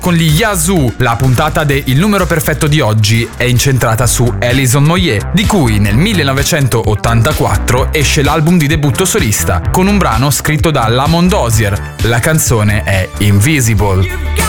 Con gli Yazoo, la puntata de Il numero perfetto di oggi è incentrata su Alison Moyet, di cui nel 1984 esce l'album di debutto solista, con un brano scritto da Lamont Dozier. La canzone è Invisible.